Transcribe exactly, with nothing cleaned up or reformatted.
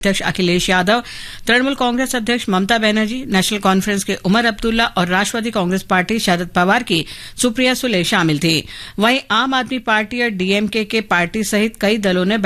अध्यक्ष अखिलेश यादव, तृणमूल कांग्रेस अध्यक्ष Mamata Banerjee, national conference के उमर अब्दुल्ला और राष्ट्रवादी कांग्रेस पार्टी शरद पवार की सुप्रिया सुले शामिल थी। वहीं आम आदमी पार्टी और डीएमके के पार्टी सहित कई दलों ने